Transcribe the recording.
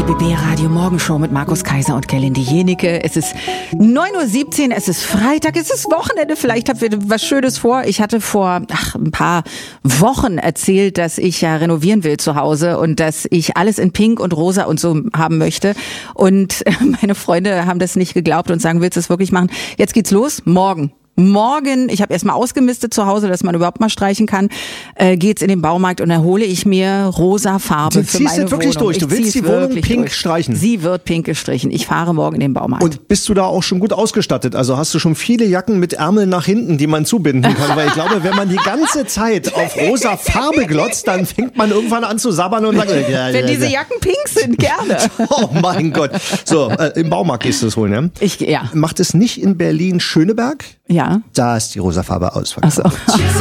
RBB Radio Morgenshow mit Markus Kaiser und Kelly Jenicke. Es ist 9:17 Uhr, es ist Freitag, es ist Wochenende. Vielleicht habt ihr was Schönes vor. Ich hatte vor ein paar Wochen erzählt, dass ich ja renovieren will zu Hause und dass ich alles in Pink und Rosa und so haben möchte. Und meine Freunde haben das nicht geglaubt und sagen, willst du es wirklich machen? Jetzt geht's los, morgen, ich habe erstmal ausgemistet zu Hause, dass man überhaupt mal streichen kann, geht's in den Baumarkt und dann hole ich mir rosa Farbe für meine Wohnung. Du ziehst es wirklich durch, du willst die Wohnung pink streichen. Sie wird pink gestrichen. Ich fahre morgen in den Baumarkt. Und bist du da auch schon gut ausgestattet? Also hast du schon viele Jacken mit Ärmeln nach hinten, die man zubinden kann? Weil ich glaube, wenn man die ganze Zeit auf rosa Farbe glotzt, dann fängt man irgendwann an zu sabbern und sagt, wenn diese Jacken pink sind, gerne. Oh mein Gott. So, im Baumarkt gehst du es holen, ja? Ja. Macht es nicht in Berlin-Schöneberg? Ja. Da ist die rosa Farbe ausverkauft. Ach so.